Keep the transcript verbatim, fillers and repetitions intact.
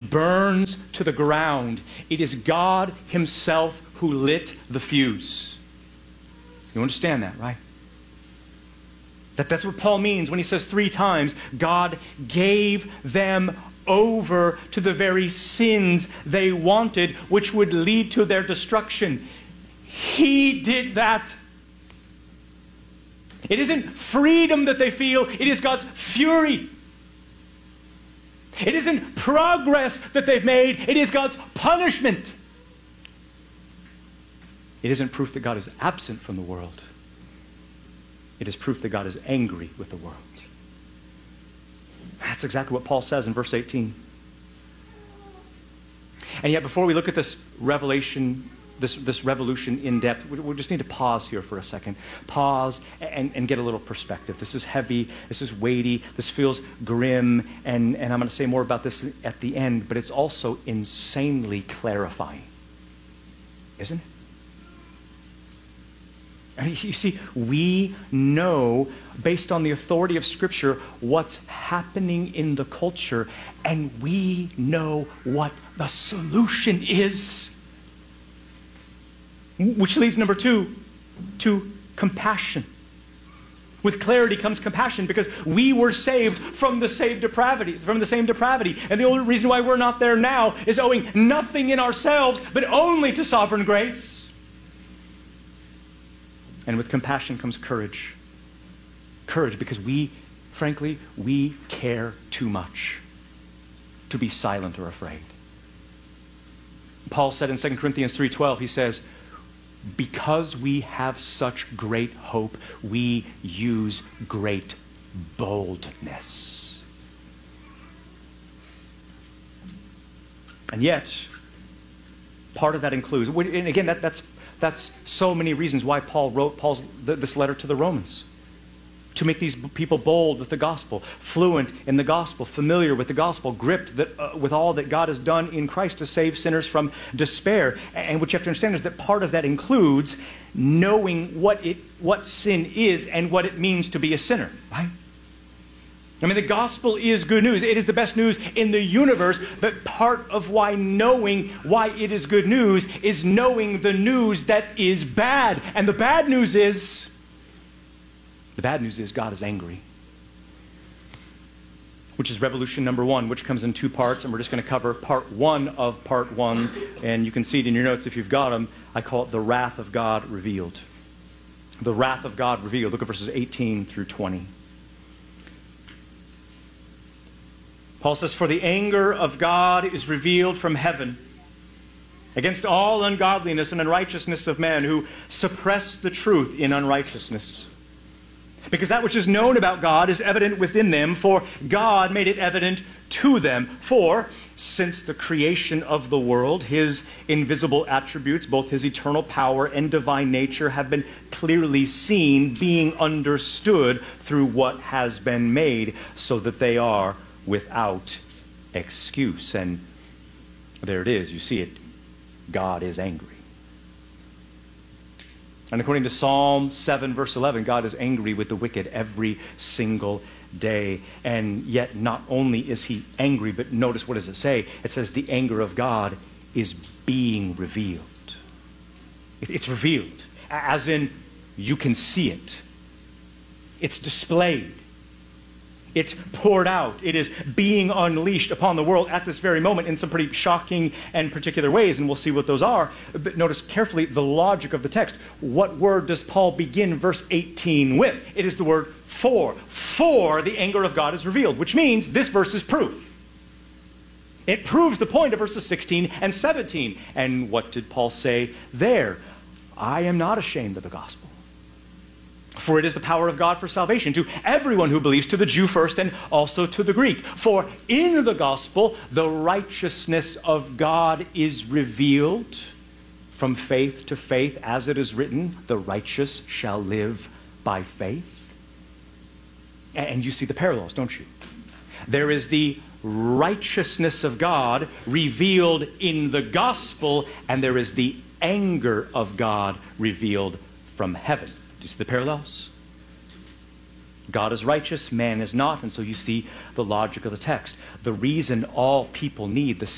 burns to the ground. It is God himself who lit the fuse. You understand that, right? That that's what Paul means when he says three times, God gave them over to the very sins they wanted, which would lead to their destruction. He did that. It isn't freedom that they feel, it is God's fury. It isn't progress that they've made, it is God's punishment. It isn't proof that God is absent from the world. It is proof that God is angry with the world. That's exactly what Paul says in verse eighteen. And yet, before we look at this revelation, this, this revolution in depth, we, we just need to pause here for a second. Pause and, and get a little perspective. This is heavy. This is weighty. This feels grim. And, and I'm going to say more about this at the end, but it's also insanely clarifying. Isn't it? I mean, you see, we know, based on the authority of Scripture, what's happening in the culture, and we know what the solution is. Which leads, number two, to compassion. With clarity comes compassion, because we were saved from the same depravity, from the same depravity. And the only reason why we're not there now is owing nothing in ourselves, but only to sovereign grace. And with compassion comes courage. Courage because we, frankly, we care too much to be silent or afraid. Paul said in Second Corinthians three twelve, he says, because we have such great hope, we use great boldness. And yet, part of that includes, and again, that, that's That's so many reasons why Paul wrote Paul's, this letter to the Romans. To make these people bold with the gospel, fluent in the gospel, familiar with the gospel, gripped that, uh, with all that God has done in Christ to save sinners from despair. And what you have to understand is that part of that includes knowing what, it, what sin is and what it means to be a sinner, right? I mean, the gospel is good news. It is the best news in the universe, but part of why knowing why it is good news is knowing the news that is bad. And the bad news is, the bad news is God is angry. Which is revolution number one, which comes in two parts, and we're just going to cover part one of part one. And you can see it in your notes if you've got them. I call it the wrath of God revealed. The wrath of God revealed. Look at verses eighteen through twenty. Paul says, for the anger of God is revealed from heaven against all ungodliness and unrighteousness of men who suppress the truth in unrighteousness. Because that which is known about God is evident within them, for God made it evident to them. For since the creation of the world, his invisible attributes, both his eternal power and divine nature, have been clearly seen, being understood through what has been made, so that they are without excuse. And there it is. You see it. God is angry. And according to Psalm seven, verse eleven, God is angry with the wicked every single day. And yet not only is he angry, but notice what does it say? It says the anger of God is being revealed. It's revealed. As in, you can see it. It's displayed. It's poured out. It is being unleashed upon the world at this very moment in some pretty shocking and particular ways, and we'll see what those are. But notice carefully the logic of the text. What word does Paul begin verse eighteen with? It is the word for. For the anger of God is revealed, which means this verse is proof. It proves the point of verses sixteen and seventeen. And what did Paul say there? I am not ashamed of the gospel. For it is the power of God for salvation to everyone who believes, to the Jew first and also to the Greek. For in the gospel, the righteousness of God is revealed from faith to faith, as it is written, the righteous shall live by faith. And you see the parallels, don't you? There is the righteousness of God revealed in the gospel, and there is the anger of God revealed from heaven. Do you see the parallels? God is righteous, man is not, and so you see the logic of the text. The reason all people need the